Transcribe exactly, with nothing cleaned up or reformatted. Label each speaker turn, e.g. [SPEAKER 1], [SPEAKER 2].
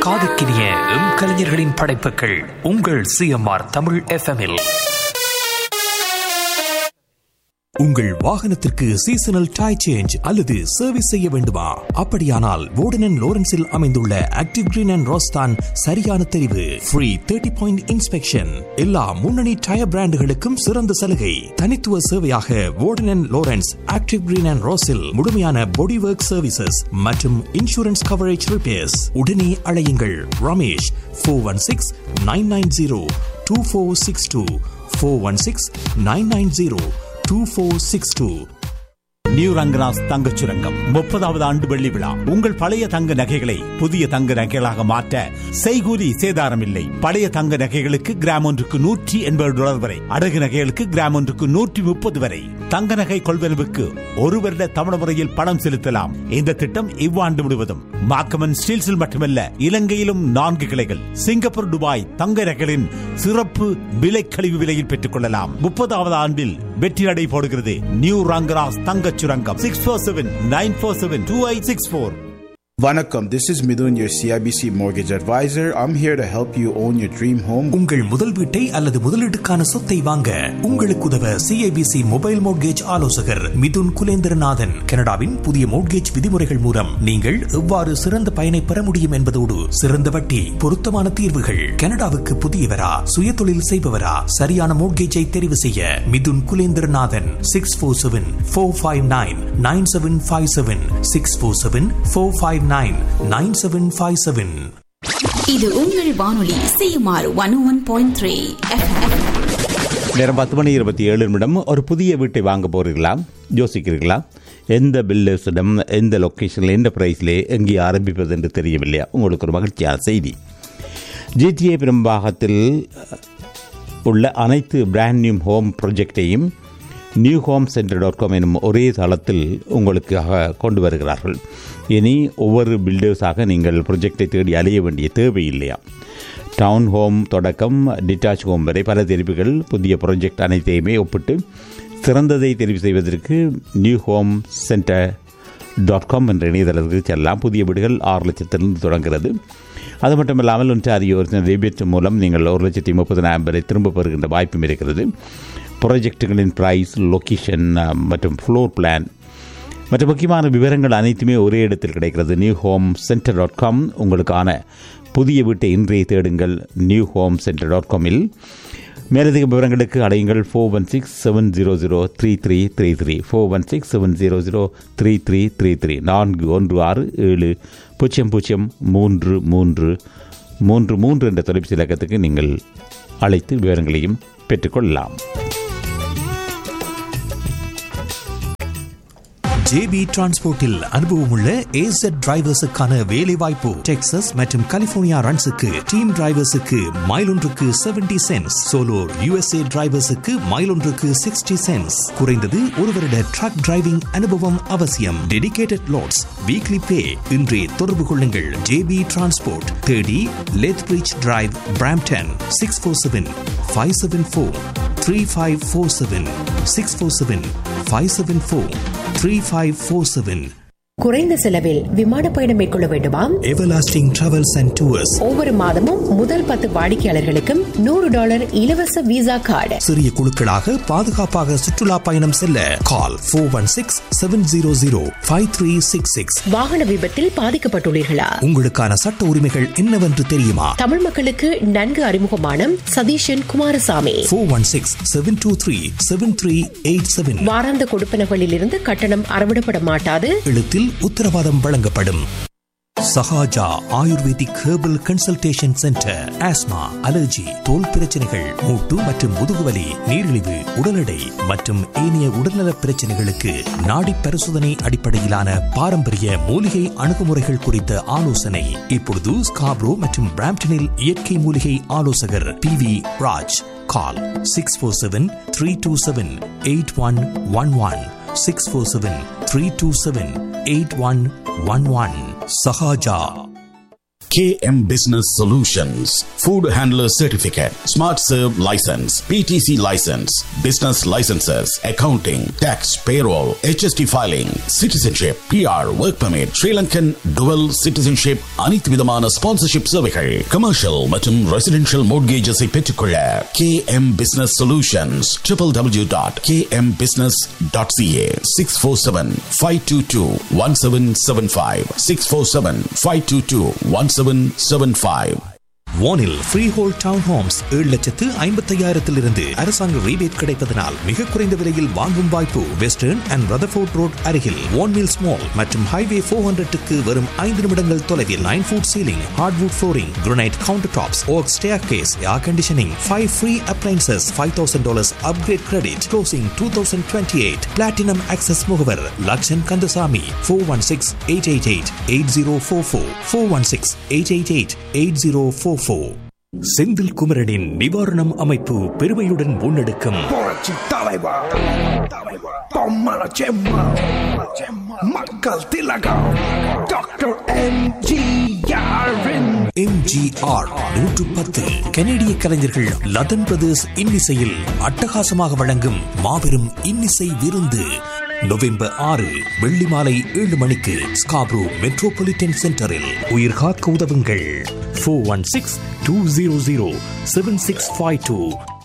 [SPEAKER 1] காதுக்கினிய M கலைஞர்களின் படைப்புகள் உங்கள் சிஎம்ஆர் தமிழ் எஃப்எம்மில். உங்கள் வாகனத்திற்கு சீசனல் டயர் சேஞ்ச் அல்லது சர்வீஸ் செய்ய வேண்டுமா? அப்படியானால் வோர்டன் அண்ட் லோரன்ஸில் அமைந்துள்ள ஆக்டிவ் கிரீன் அண்ட் ரோஸ்தான் சரியான தெரிவு. ஃப்ரீ தேர்ட்டி பாயிண்ட் இன்ஸ்பெக்ஷன், எல்லா முன்னணி டயர் பிராண்டுகளுக்கும் சிறந்த சலுகை. தனித்துவ சேவையாக வோர்டன் and Lawrence active green and ரோஸில் முழுமையான பாடி ஒர்க் சர்வீசஸ் மற்றும் இன்சூரன்ஸ் கவரேஜ் ரிப்பேர்ஸ். உடனே அழையுங்கள் Ramesh four one six nine nine zero two four six two four one six nine nine zero two four six two.
[SPEAKER 2] New Rangaraj தங்கச் சுரங்கம் முப்பதாவது ஆண்டு வெள்ளி விழா. உங்கள் பழைய தங்க நகைகளை புதிய தங்க நகைகளாக மாற்ற செய்கூலி சேதாரம் இல்லை. பழைய தங்க நகைகளுக்கு கிராம் ஒன்றுக்கு நூற்றி எண்பது டாலர் வரை, அடகு நகைகளுக்கு கிராம் ஒன்றுக்கு நூற்றி முப்பது வரை. தங்க நகை கொள்வனவுக்கு ஒரு வருட தமிழ் முறையில் பணம் செலுத்தலாம். இந்த திட்டம் இவ்வாண்டு முழுவதும் மாக்கமன் ஸ்டீல்ஸில் மட்டுமல்ல, இலங்கையிலும் நான்கு கிளைகள். சிங்கப்பூர், துபாய் தங்க நகைகளின் சிறப்பு விலை கழிவு விலையில் பெற்றுக் கொள்ளலாம். முப்பதாவது ஆண்டில் வெற்றி நடை போடுகிறது நியூ ரங்கராஸ் தங்க சுரங்கம். Six four seven nine four seven two eight six four.
[SPEAKER 3] Vanakkam, this is Midun, your C I B C mortgage advisor. I'm here to help you own your dream home.
[SPEAKER 1] உங்கள் முதல் வீட்டை அல்லது முதலீட்டுக்கான சொத்தை வாங்க உங்களுக்கு உதவ C I B C mobile mortgage ஆலோசகர் மிதுன் குலேந்திரநாதன். கனடாவின் புதிய மோட்கேஜ் விதிமுறைகள் மூலம் நீங்கள் எவ்வாறு சிறந்த பயனை பெற முடியும் என்பதோடு சிறந்த வட்டி, பொருத்தமான தீர்வுகள். கனடாவுக்கு புதியவரா, சுய தொழில் செய்பவரா, சரியான மோட்கேஜை தெரிவு செய்ய Mithun Kulendranathan. Six four seven four five nine nine seven five seven six four seven four five nine nine seven five seven.
[SPEAKER 4] இது உங்கள் வானொலி CMR one oh one point three.
[SPEAKER 2] நேரம் பத்து மணி இருபத்தி ஏழு நிமிடம். ஒரு புதிய வீட்டை வாங்க போறீங்களா? யோசிக்கிறீர்களா? எந்த பில்டர்ஸிடம், எந்த லொக்கேஷனில், எந்த பிரைஸ்லே எங்கே ஆரம்பிப்பது என்று தெரியவில்லையா? உங்களுக்கு ஒரு மகிழ்ச்சியான செய்தி. ஜிடிஏ பெரும்பாகத்தில் உள்ள அனைத்து brand new home ப்ராஜெக்டையும் new home centre dot com எனும் ஒரே தளத்தில் உங்களுக்காக கொண்டு வருகிறார்கள். இனி ஒவ்வொரு பில்டர்ஸாக நீங்கள் ப்ரொஜெக்டை தேடி அலைய வேண்டிய தேவை இல்லையா? டவுன் ஹோம் தொடக்கம் டிட்டாச் ஹோம் வரை பல தெரிவுகள். புதிய ப்ராஜெக்ட் அனைத்தையுமே ஒப்பிட்டு சிறந்ததை தெரிவு செய்வதற்கு new home centre dot com என்ற இணையதளத்துக்கு செல்லலாம். புதிய வீடுகள் ஆறு லட்சத்திலிருந்து தொடங்குகிறது. அது மட்டும் இல்லாமல் ஒன்றாரியோ ரிபேட் மூலம் நீங்கள் ஒரு லட்சத்தி முப்பதினாயிரம் வரை திரும்ப பெறுகின்ற வாய்ப்பும் இருக்கிறது. ப்ராஜெக்டுகளின் ப்ரைஸ், லொக்கேஷன் மற்றும் ஃப்ளோர் பிளான் மற்றும் முக்கியமான விவரங்கள் அனைத்துமே ஒரே இடத்தில் கிடைக்கிறது. New home centre dot com. உங்களுக்கான புதிய வீட்டை இன்றைய தேடுங்கள் நியூ ஹோம் சென்டர் டாட் காமில். மேலதிக விவரங்களுக்கு அடையுங்கள் four one six seven zero zero three three three three four one six seven zero zero three three three three நான்கு ஒன்று ஆறு ஏழு பூஜ்ஜியம் பூஜ்ஜியம் மூன்று மூன்று மூன்று மூன்று என்ற தொலைபேசி இலக்கத்துக்கு நீங்கள் அழைத்து விவரங்களையும் பெற்றுக்கொள்ளலாம்.
[SPEAKER 1] ஜேபி டிரான்ஸ்போர்ட்டில் அனுபவமுள்ள ஏசட் டிரைவர்ஸுக்கான வேலை வாய்ப்பு. டெக்சாஸ் மற்றும் கலிபோர்னியா ரன்ஸுக்கு டீம் டிரைவர்ஸுக்கு மைல் ஒன்றுக்கு seventy cents, solo USA டிரைவர்ஸுக்கு mile ஒன்றுக்கு சிக்ஸ்டி சென்ட்ஸ். குறைந்தது ஒரு வருட ட்ரக் டிரைவிங் அனுபவம் அவசியம். டெடிகேட்டட் லோட்ஸ், வீக்லி பே. இன்றே தொடர்பு கொள்ளுங்கள். JP transport, thirty லெத்பிரிட்ஜ் drive, Brampton. Six four seven five seven four three five four seven six four seven five seven four three five four seven.
[SPEAKER 5] குறைந்த செலவில் விமான பயணம் மேற்கொள்ள வேண்டுமா?
[SPEAKER 1] எவர்லாஸ்டிங் டிராவல்ஸ் அண்ட் டூர்ஸ்
[SPEAKER 5] ஒவ்வொரு மாதமும் முதல் பத்து வாடிக்கையாளர்களுக்கும் நூறு டாலர் இலவச விசா கார்டு.
[SPEAKER 1] சிறிய குழுக்களாக பாதுகாப்பாக சுற்றுலா பயணம் செல்ல call four one six seven zero zero five three six six.
[SPEAKER 5] வாகன விபத்தில் பாதிக்கப்பட்டுள்ளீர்களா?
[SPEAKER 1] உங்களுக்கான சட்ட உரிமைகள் என்னவென்று தெரியுமா?
[SPEAKER 5] தமிழ் மக்களுக்கு நன்கு அறிமுகமான Satheesan Kumaraswamy.
[SPEAKER 1] Four one six seven two three seven three eight seven.
[SPEAKER 5] வாராந்த கொடுப்பனகளில் இருந்து கட்டணம் அறவிடப்பட மாட்டாது.
[SPEAKER 1] எழுத்தில் உத்தரவாதம் வழங்கப்படும். Sahaja ayurvedic herbal consultation centre. Asthma, allergy, தோல் பிரச்சனைகள், மூட்டு மற்றும் முதுகுவலி, நீரிழிவு, உடல் எடை மற்றும் ஏனைய உடல்நல பிரச்சனைகளுக்கு நாடி பரிசோதனை அடிப்படையிலான பாரம்பரிய மூலிகை அணுகுமுறைகள் குறித்த ஆலோசனை. இப்பொழுது ஸ்காப்ரோ மற்றும் பிராம்டனில் இயற்கை மூலிகை ஆலோசகர் பி வி ராஜ். கால் six four seven three two seven eight one one one six four seven three two seven eight one one one. Sahaja.
[SPEAKER 6] K M Business Solutions, Food Handler Certificate, Smart Serve License, P T C License, Business Licenses, Accounting, Tax, Payroll, H S T Filing, Citizenship, P R, Work Permit, Sri Lankan Dual Citizenship, அனைத்து விதமான sponsorship சேவைகள், Commercial மற்றும் Residential Mortgages ஐ பெற்றுக்கொள்ள K M Business Solutions, w w w dot k m business dot c a, six four seven, five two two, one seven seven five, six four seven, five two two, one seven seven five.
[SPEAKER 1] வானில் free whole down Holmes ஏழு லட்சத்து ஐம்பத்தையாயிரத்திலிருந்து அரசாங்க rebate கிடைப்பதனால் மிக குறைந்த விலையில் வாங்கும் வாய்ப்பு. Western and Rutherford road அருகில் வான்மில்ஸ் மால் மற்றும் ஹைவே ஃபோர் ஹண்ட்ரட்டுக்கு வரும் ஐந்து நிமிடங்கள் தொலைவில் nine food ceiling, hardwood flooring, granite counter tops, okay staircase, air conditioning, five free appliances, five thousand dollars upgrade credit, closing two thousand twenty eight. Platinum access முகவர் Lakshan Kandasamy. Four one six eight eight eight eight zero four four four one six eight eight eight eight zero four four. Senthil குமரனின் நிவாரணம் அமைப்பு பெருமையுடன் முன்னெடுக்கும்
[SPEAKER 7] புரட்சி தலைவர் பொம்மல செம்மா மக்கள் திலகம் டாக்டர் எம்ஜிஆரின்
[SPEAKER 1] எம்ஜிஆர் நூற்று பத்து கனேடிய கலைஞர்கள் லதன் பிரதர்ஸ் இன்னிசையில் அட்டகாசமாக வழங்கும் மாபெரும் இன்னிசை விருந்து நவம்பர் ஆறு வெள்ளி மாலை ஏழு மணிக்கு ஸ்காப்ரோ மெட்ரோபாலிட்டன் சென்டரில். உயிர் காக்க உதவுங்கள். Four one six two zero zero seven six five two